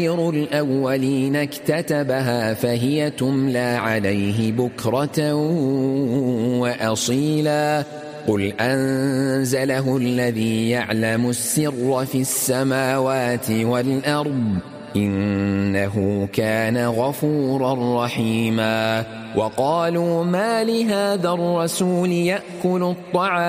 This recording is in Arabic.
الأولين اكتتبها فهي تملى عليه بكرة وأصيلا قل أنزله الذي يعلم السر في السماوات والأرض إنه كان غفورا رحيما وقالوا ما لهذا الرسول يأكل الطعام